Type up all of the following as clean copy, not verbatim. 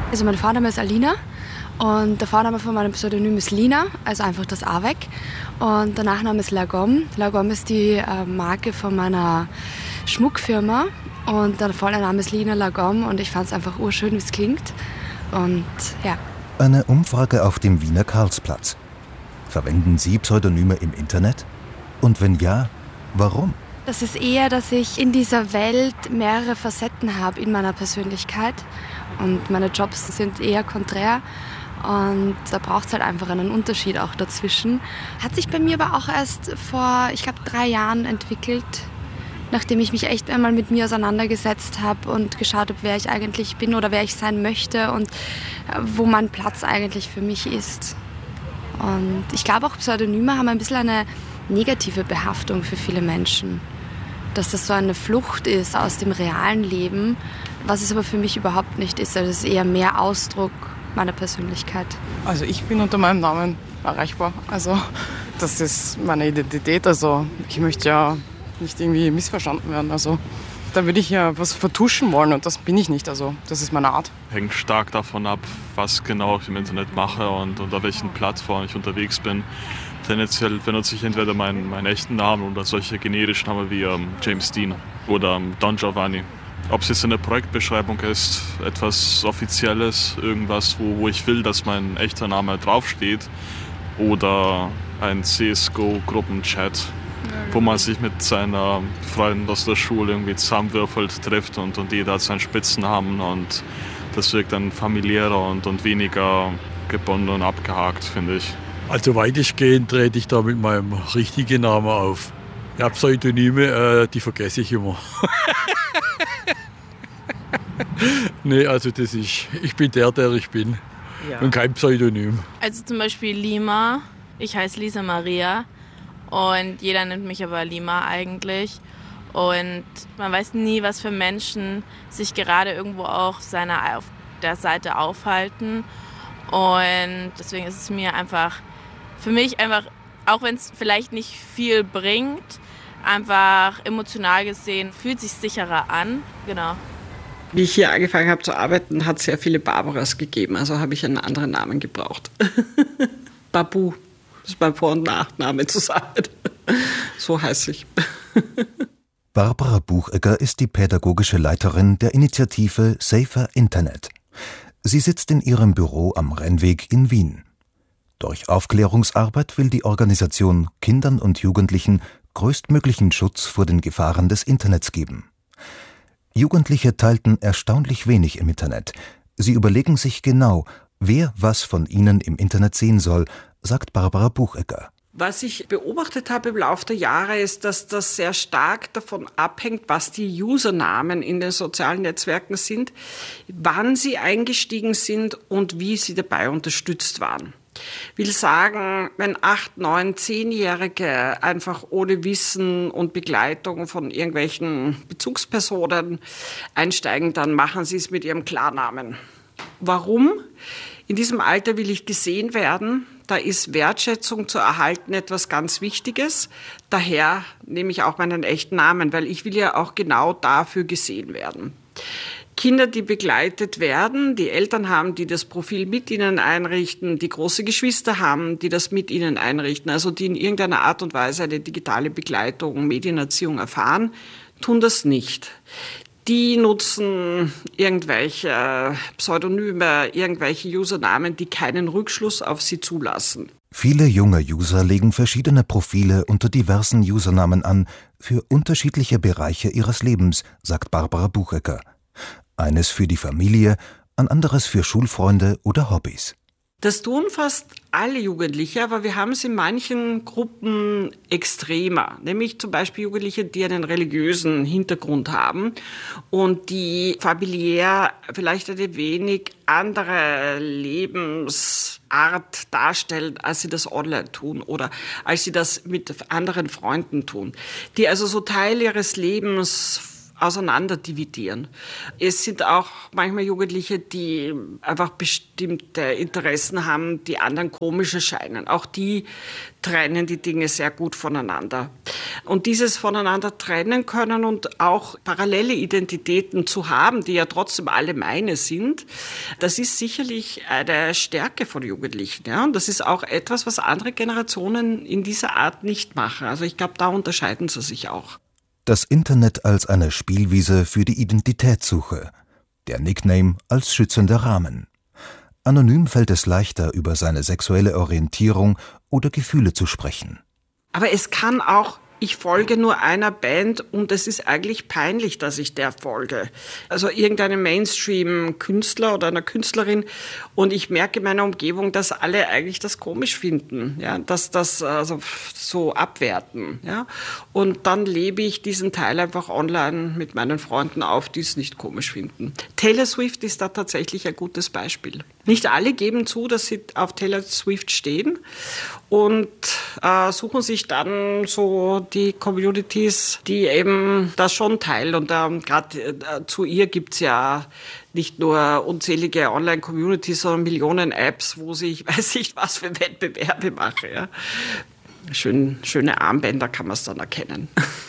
Also mein Vorname ist Alina und der Vorname von meinem Pseudonym ist Lina, also einfach das A weg. Und der Nachname ist Lagom. Lagom ist die Marke von meiner Schmuckfirma und der volle Name ist Lina Lagom und ich fand es einfach urschön, wie es klingt. Und ja. Eine Umfrage auf dem Wiener Karlsplatz. Verwenden Sie Pseudonyme im Internet? Und wenn ja, warum? Das ist eher, dass ich in dieser Welt mehrere Facetten habe in meiner Persönlichkeit. Und meine Jobs sind eher konträr. Und da braucht es halt einfach einen Unterschied auch dazwischen. Hat sich bei mir aber auch erst vor, ich glaube, 3 Jahren entwickelt, nachdem ich mich echt einmal mit mir auseinandergesetzt habe und geschaut habe, wer ich eigentlich bin oder wer ich sein möchte und wo mein Platz eigentlich für mich ist. Und ich glaube auch, Pseudonyme haben ein bisschen eine negative Behaftung für viele Menschen. Dass das so eine Flucht ist aus dem realen Leben, was es aber für mich überhaupt nicht ist. Also es ist eher mehr Ausdruck meiner Persönlichkeit. Also ich bin unter meinem Namen erreichbar. Also das ist meine Identität. Also ich möchte ja nicht irgendwie missverstanden werden. Also da würde ich ja was vertuschen wollen und das bin ich nicht. Also das ist meine Art. Hängt stark davon ab, was genau ich im Internet mache und unter welchen Plattformen ich unterwegs bin. Tendenziell benutze ich entweder meinen echten Namen oder solche generischen Namen wie James Dean oder Don Giovanni. Ob es jetzt eine Projektbeschreibung ist, etwas Offizielles, irgendwas, wo ich will, dass mein echter Name draufsteht, oder ein CSGO-Gruppenchat, wo man sich mit seinen Freunden aus der Schule irgendwie zusammenwürfelt, trifft und jeder hat seinen Spitznamen und das wirkt dann familiärer und weniger gebunden und abgehakt, finde ich. Also weitestgehend trete ich da mit meinem richtigen Namen auf. Ja, Pseudonyme, die vergesse ich immer. Nee, also ich bin der ich bin. Ja. Und kein Pseudonym. Also zum Beispiel Lima. Ich heiße Lisa Maria und jeder nennt mich aber Lima eigentlich. Und man weiß nie, was für Menschen sich gerade irgendwo auch auf der Seite aufhalten. Und deswegen ist es mir einfach, für mich einfach, auch wenn es vielleicht nicht viel bringt, einfach emotional gesehen, fühlt sich sicherer an. Genau. Wie ich hier angefangen habe zu arbeiten, hat es sehr viele Barbaras gegeben, also habe ich einen anderen Namen gebraucht. Babu, das ist mein Vor- und Nachname zusammen. So heiße ich. Barbara Buchegger ist die pädagogische Leiterin der Initiative Safer Internet. Sie sitzt in ihrem Büro am Rennweg in Wien. Durch Aufklärungsarbeit will die Organisation Kindern und Jugendlichen größtmöglichen Schutz vor den Gefahren des Internets geben. Jugendliche teilten erstaunlich wenig im Internet. Sie überlegen sich genau, wer was von ihnen im Internet sehen soll, sagt Barbara Buchegger. Was ich beobachtet habe im Laufe der Jahre ist, dass das sehr stark davon abhängt, was die Usernamen in den sozialen Netzwerken sind, wann sie eingestiegen sind und wie sie dabei unterstützt waren. Will sagen, wenn 8-, 9-, 10-Jährige einfach ohne Wissen und Begleitung von irgendwelchen Bezugspersonen einsteigen, dann machen sie es mit ihrem Klarnamen. Warum? In diesem Alter will ich gesehen werden. Da ist Wertschätzung zu erhalten etwas ganz Wichtiges. Daher nehme ich auch meinen echten Namen, weil ich will ja auch genau dafür gesehen werden. Kinder, die begleitet werden, die Eltern haben, die das Profil mit ihnen einrichten, die große Geschwister haben, die das mit ihnen einrichten, also die in irgendeiner Art und Weise eine digitale Begleitung, Medienerziehung erfahren, tun das nicht. Die nutzen irgendwelche Pseudonyme, irgendwelche Usernamen, die keinen Rückschluss auf sie zulassen. Viele junge User legen verschiedene Profile unter diversen Usernamen an für unterschiedliche Bereiche ihres Lebens, sagt Barbara Buchegger. Eines für die Familie, ein anderes für Schulfreunde oder Hobbys. Das tun fast alle Jugendliche, aber wir haben es in manchen Gruppen extremer. Nämlich zum Beispiel Jugendliche, die einen religiösen Hintergrund haben und die familiär vielleicht eine wenig andere Lebensart darstellen, als sie das online tun oder als sie das mit anderen Freunden tun. Die also so Teil ihres Lebens auseinanderdividieren. Es sind auch manchmal Jugendliche, die einfach bestimmte Interessen haben, die anderen komisch erscheinen. Auch die trennen die Dinge sehr gut voneinander. Und dieses voneinander trennen können und auch parallele Identitäten zu haben, die ja trotzdem alle meine sind, das ist sicherlich eine Stärke von Jugendlichen. Ja? Und das ist auch etwas, was andere Generationen in dieser Art nicht machen. Also ich glaube, da unterscheiden sie sich auch. Das Internet als eine Spielwiese für die Identitätssuche. Der Nickname als schützender Rahmen. Anonym fällt es leichter, über seine sexuelle Orientierung oder Gefühle zu sprechen. Aber es kann auch, ich folge nur einer Band und es ist eigentlich peinlich, dass ich der folge. Also irgendeinem Mainstream-Künstler oder einer Künstlerin und ich merke in meiner Umgebung, dass alle eigentlich das komisch finden, ja, dass das also so abwerten. Ja. Und dann lebe ich diesen Teil einfach online mit meinen Freunden auf, die es nicht komisch finden. Taylor Swift ist da tatsächlich ein gutes Beispiel. Nicht alle geben zu, dass sie auf Taylor Swift stehen und suchen sich dann so die Communities, die eben das schon teilen. Und gerade zu ihr gibt es ja nicht nur unzählige Online-Communities, sondern Millionen Apps, wo sie, ich weiß nicht, was für Wettbewerbe mache. Ja. Schöne Armbänder kann man es dann erkennen.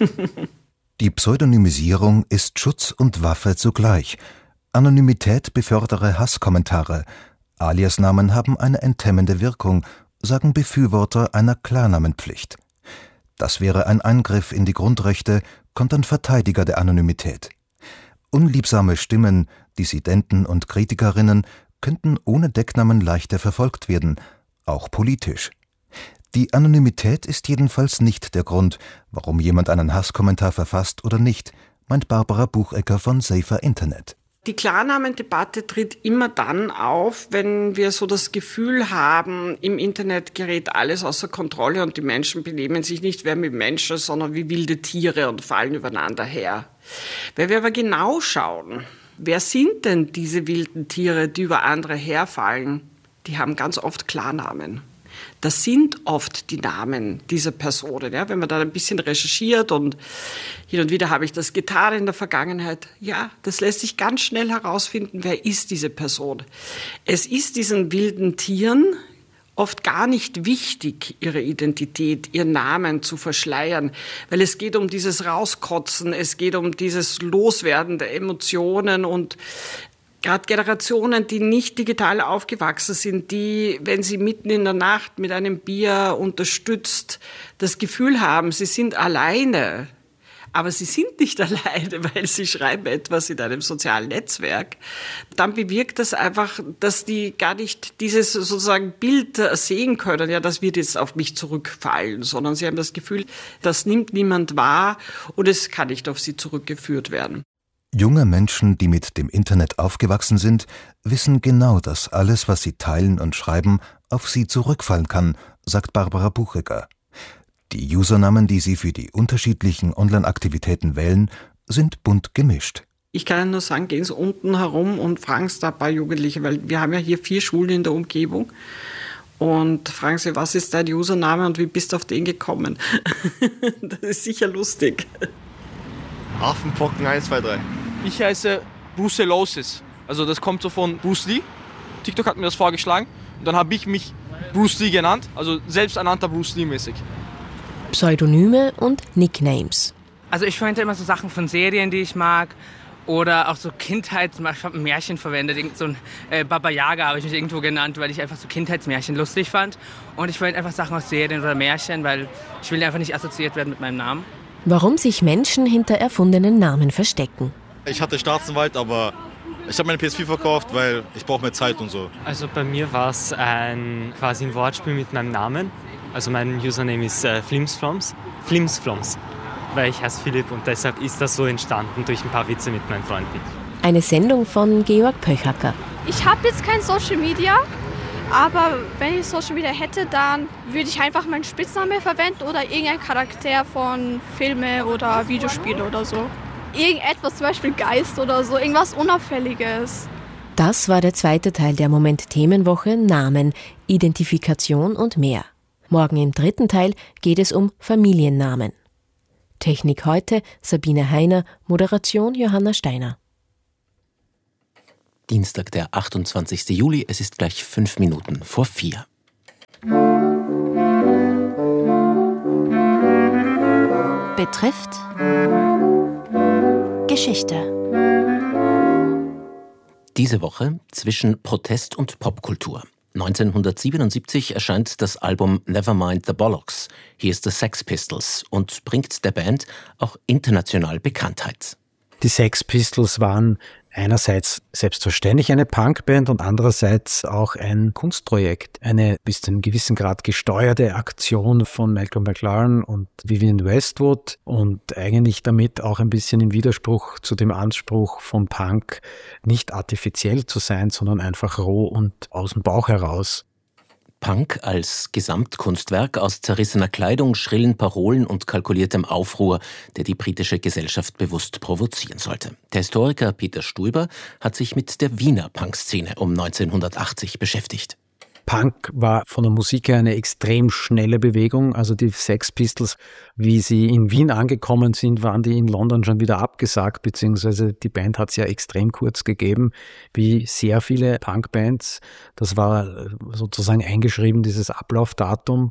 Die Pseudonymisierung ist Schutz und Waffe zugleich. Anonymität befördere Hasskommentare. Aliasnamen haben eine enthemmende Wirkung, sagen Befürworter einer Klarnamenpflicht. Das wäre ein Eingriff in die Grundrechte, kontern Verteidiger der Anonymität. Unliebsame Stimmen, Dissidenten und Kritikerinnen könnten ohne Decknamen leichter verfolgt werden, auch politisch. Die Anonymität ist jedenfalls nicht der Grund, warum jemand einen Hasskommentar verfasst oder nicht, meint Barbara Buchecker von Safer Internet. Die Klarnamendebatte tritt immer dann auf, wenn wir so das Gefühl haben, im Internet gerät alles außer Kontrolle und die Menschen benehmen sich nicht mehr wie Menschen, sondern wie wilde Tiere und fallen übereinander her. Wenn wir aber genau schauen, wer sind denn diese wilden Tiere, die über andere herfallen? Die haben ganz oft Klarnamen. Das sind oft die Namen dieser Personen. Ja, wenn man da ein bisschen recherchiert und hin und wieder habe ich das getan in der Vergangenheit, ja, das lässt sich ganz schnell herausfinden, wer ist diese Person. Es ist diesen wilden Tieren oft gar nicht wichtig, ihre Identität, ihren Namen zu verschleiern, weil es geht um dieses Rauskotzen, es geht um dieses Loswerden der Emotionen und gerade Generationen, die nicht digital aufgewachsen sind, die, wenn sie mitten in der Nacht mit einem Bier unterstützt, das Gefühl haben, sie sind alleine. Aber sie sind nicht alleine, weil sie schreiben etwas in einem sozialen Netzwerk. Dann bewirkt das einfach, dass die gar nicht dieses sozusagen Bild sehen können, ja, das wird jetzt auf mich zurückfallen, sondern sie haben das Gefühl, das nimmt niemand wahr und es kann nicht auf sie zurückgeführt werden. Junge Menschen, die mit dem Internet aufgewachsen sind, wissen genau, dass alles, was sie teilen und schreiben, auf sie zurückfallen kann, sagt Barbara Buchecker. Die Usernamen, die sie für die unterschiedlichen Online-Aktivitäten wählen, sind bunt gemischt. Ich kann Ihnen nur sagen, gehen Sie unten herum und fragen Sie da ein paar Jugendliche, weil wir haben ja hier 4 Schulen in der Umgebung. Und fragen Sie, was ist dein Username und wie bist du auf den gekommen? Das ist sicher lustig. Affenpocken 1, 2, 3. Ich heiße Brucellosis. Also das kommt so von Bruce Lee. TikTok hat mir das vorgeschlagen. Und dann habe ich mich Bruce Lee genannt. Also selbsternannter Bruce Lee-mäßig. Pseudonyme und Nicknames. Also ich verwende immer so Sachen von Serien, die ich mag. Oder auch so Kindheits... Ich habe ein Märchen verwendet. So ein Baba Yaga habe ich mich irgendwo genannt, weil ich einfach so Kindheitsmärchen lustig fand. Und ich verwende einfach Sachen aus Serien oder Märchen, weil ich will einfach nicht assoziiert werden mit meinem Namen. Warum sich Menschen hinter erfundenen Namen verstecken. Ich hatte Staatsanwalt, aber ich habe meine PS4 verkauft, weil ich brauche mehr Zeit und so. Also bei mir war es quasi ein Wortspiel mit meinem Namen. Also mein Username ist Flimsfloms, weil ich heiße Philipp und deshalb ist das so entstanden durch ein paar Witze mit meinen Freunden. Eine Sendung von Georg Pöchacker. Ich habe jetzt kein Social Media, aber wenn ich Social Media hätte, dann würde ich einfach meinen Spitznamen verwenden oder irgendein Charakter von Filme oder Videospiele oder so. Irgendetwas, zum Beispiel Geist oder so, irgendwas Unauffälliges. Das war der zweite Teil der Moment-Themenwoche Namen, Identifikation und mehr. Morgen im dritten Teil geht es um Familiennamen. Technik heute Sabine Heiner, Moderation Johanna Steiner. Dienstag, der 28. Juli, es ist gleich 5 Minuten vor 4. Betrifft Geschichte. Diese Woche zwischen Protest und Popkultur. 1977 erscheint das Album Nevermind the Bollocks, hier ist the Sex Pistols, und bringt der Band auch international Bekanntheit. Die Sex Pistols waren einerseits selbstverständlich eine Punkband und andererseits auch ein Kunstprojekt. Eine bis zu einem gewissen Grad gesteuerte Aktion von Malcolm McLaren und Vivienne Westwood und eigentlich damit auch ein bisschen im Widerspruch zu dem Anspruch von Punk, nicht artifiziell zu sein, sondern einfach roh und aus dem Bauch heraus. Punk als Gesamtkunstwerk aus zerrissener Kleidung, schrillen Parolen und kalkuliertem Aufruhr, der die britische Gesellschaft bewusst provozieren sollte. Der Historiker Peter Stuiber hat sich mit der Wiener Punkszene um 1980 beschäftigt. Punk war von der Musik her eine extrem schnelle Bewegung. Also die Sex Pistols, wie sie in Wien angekommen sind, waren die in London schon wieder abgesagt, beziehungsweise die Band hat es ja extrem kurz gegeben, wie sehr viele Punkbands. Das war sozusagen eingeschrieben, dieses Ablaufdatum.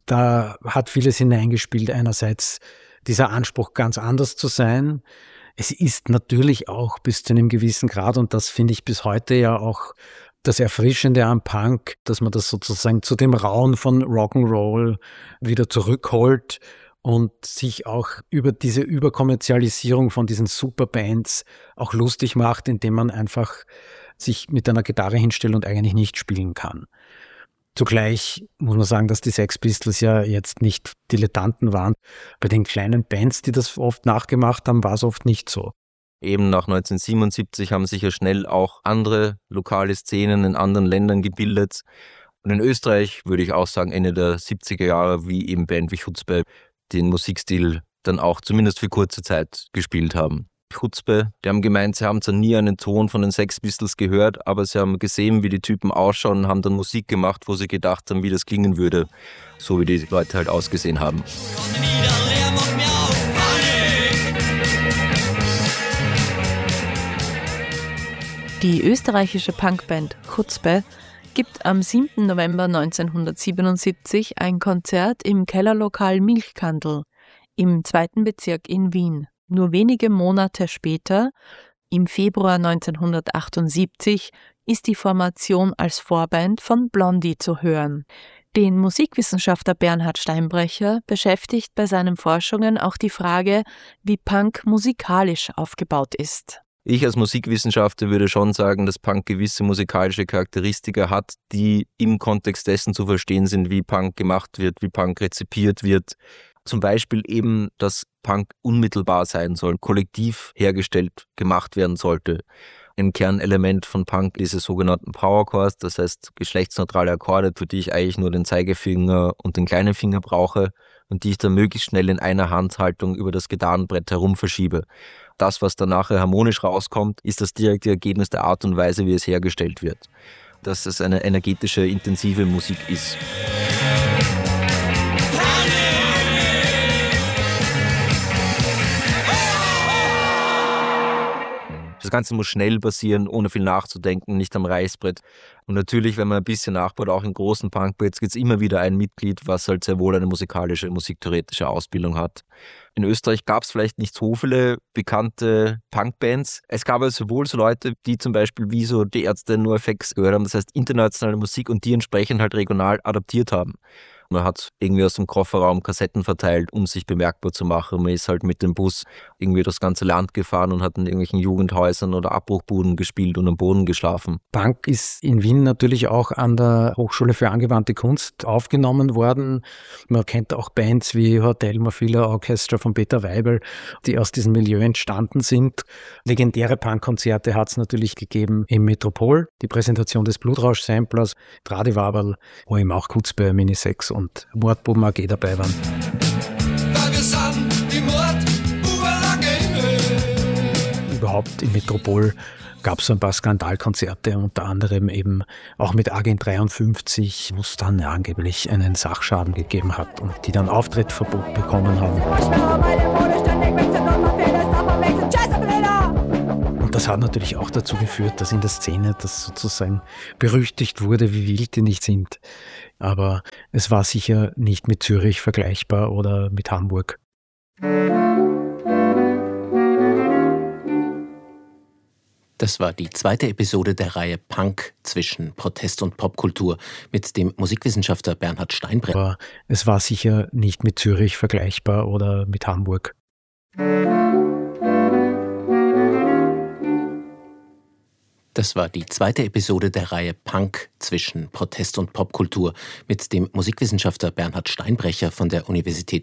Da hat vieles hineingespielt. Einerseits dieser Anspruch, ganz anders zu sein. Es ist natürlich auch bis zu einem gewissen Grad, und das finde ich bis heute ja auch das Erfrischende am Punk, dass man das sozusagen zu dem Rauen von Rock'n'Roll wieder zurückholt und sich auch über diese Überkommerzialisierung von diesen Superbands auch lustig macht, indem man einfach sich mit einer Gitarre hinstellt und eigentlich nicht spielen kann. Zugleich muss man sagen, dass die Sex Pistols ja jetzt nicht Dilettanten waren. Bei den kleinen Bands, die das oft nachgemacht haben, war es oft nicht so. Eben nach 1977 haben sich ja schnell auch andere lokale Szenen in anderen Ländern gebildet. Und in Österreich würde ich auch sagen, Ende der 70er Jahre, wie eben Band wie Chutzpe, den Musikstil dann auch zumindest für kurze Zeit gespielt haben. Chutzpe, die haben gemeint, sie haben zwar nie einen Ton von den Sex Pistols gehört, aber sie haben gesehen, wie die Typen ausschauen und haben dann Musik gemacht, wo sie gedacht haben, wie das klingen würde, so wie die Leute halt ausgesehen haben. Die österreichische Punkband Chutzpe gibt am 7. November 1977 ein Konzert im Kellerlokal Milchkandel im 2. Bezirk in Wien. Nur wenige Monate später, im Februar 1978, ist die Formation als Vorband von Blondie zu hören. Den Musikwissenschaftler Bernhard Steinbrecher beschäftigt bei seinen Forschungen auch die Frage, wie Punk musikalisch aufgebaut ist. Ich als Musikwissenschaftler würde schon sagen, dass Punk gewisse musikalische Charakteristika hat, die im Kontext dessen zu verstehen sind, wie Punk gemacht wird, wie Punk rezipiert wird. Zum Beispiel eben, dass Punk unmittelbar sein soll, kollektiv hergestellt, gemacht werden sollte. Ein Kernelement von Punk diese sogenannten Powerchords, das heißt geschlechtsneutrale Akkorde, für die ich eigentlich nur den Zeigefinger und den kleinen Finger brauche und die ich dann möglichst schnell in einer Handhaltung über das Gitarrenbrett herum verschiebe. Das, was dann nachher harmonisch rauskommt, ist das direkte Ergebnis der Art und Weise, wie es hergestellt wird. Dass es eine energetische, intensive Musik ist. Das Ganze muss schnell passieren, ohne viel nachzudenken, nicht am Reißbrett. Und natürlich, wenn man ein bisschen nachbaut, auch in großen Punkbands gibt es immer wieder ein Mitglied, was halt sehr wohl eine musikalische, musiktheoretische Ausbildung hat. In Österreich gab es vielleicht nicht so viele bekannte Punkbands. Es gab also sowohl so Leute, die zum Beispiel wie so die Ärzte NoFX gehört haben, das heißt internationale Musik, und die entsprechend halt regional adaptiert haben. Man hat irgendwie aus dem Kofferraum Kassetten verteilt, um sich bemerkbar zu machen. Man ist halt mit dem Bus irgendwie das ganze Land gefahren und hat in irgendwelchen Jugendhäusern oder Abbruchbuden gespielt und am Boden geschlafen. Punk ist in Wien natürlich auch an der Hochschule für angewandte Kunst aufgenommen worden. Man kennt auch Bands wie Hotel Mafia Orchestra von Peter Weibel, die aus diesem Milieu entstanden sind. Legendäre Punkkonzerte hat es natürlich gegeben im Metropol, die Präsentation des Blutrausch-Samplers, Tradiwaberl, wo eben auch Chutzpe, Minisex und Mordbuben AG dabei waren. Überhaupt im Metropol gab es so ein paar Skandalkonzerte, unter anderem eben auch mit Agent 53, wo es dann angeblich einen Sachschaden gegeben hat und die dann Auftrittsverbot bekommen haben. Und das hat natürlich auch dazu geführt, dass in der Szene das sozusagen berüchtigt wurde, wie wild die nicht sind. Aber es war sicher nicht mit Zürich vergleichbar oder mit Hamburg. Das war die zweite Episode der Reihe Punk zwischen Protest und Popkultur mit dem Musikwissenschaftler Bernhard Steinbrecher. Aber es war sicher nicht mit Zürich vergleichbar oder mit Hamburg. Das war die zweite Episode der Reihe Punk zwischen Protest und Popkultur mit dem Musikwissenschaftler Bernhard Steinbrecher von der Universität